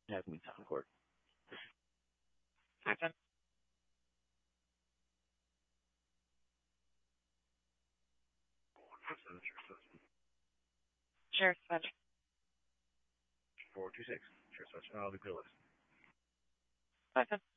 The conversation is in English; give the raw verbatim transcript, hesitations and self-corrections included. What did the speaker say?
Have me sound court. Action. Sheriff Dispatch. Four two six. Sheriff's Watch. I'll be clear. Action.